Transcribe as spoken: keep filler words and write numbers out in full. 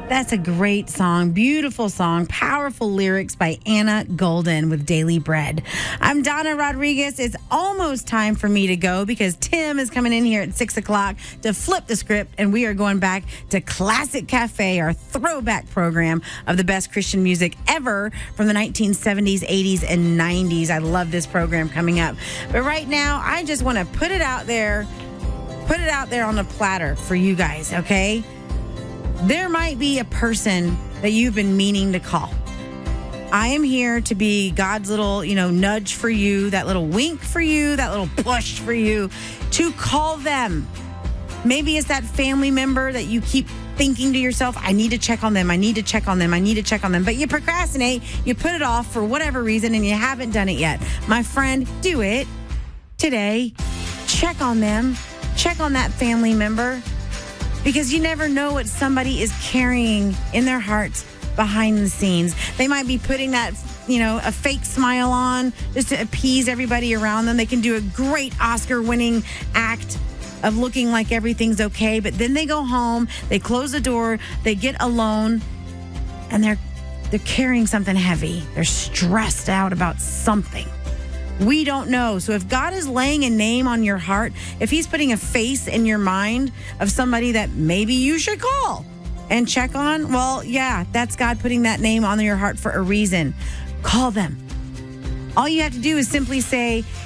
That's a great song. Beautiful song. Powerful lyrics by Anna Golden with Daily Bread. I'm Donna Rodriguez. It's almost time for me to go because Tim is coming in here at six o'clock to flip the script, and we are going back to Classic Cafe, our throwback program of the best Christian music ever from the nineteen seventies, eighties, and nineties. I love this program coming up. But right now, I just want to put it out there, put it out there on a platter for you guys, okay? There might be a person that you've been meaning to call. I am here to be God's little, you know, nudge for you, that little wink for you, that little push for you to call them. Maybe it's that family member that you keep thinking to yourself, I need to check on them. I need to check on them. I need to check on them. But you procrastinate, you put it off for whatever reason, and you haven't done it yet. My friend, do it today. Check on them. Check on that family member. Because you never know what somebody is carrying in their hearts behind the scenes. They might be putting that, you know, a fake smile on just to appease everybody around them. They can do a great Oscar-winning act of looking like everything's okay, but then they go home, they close the door, they get alone, and they're they're carrying something heavy. They're stressed out about something. We don't know. So if God is laying a name on your heart, if he's putting a face in your mind of somebody that maybe you should call and check on, well, yeah, that's God putting that name on your heart for a reason. Call them. All you have to do is simply say,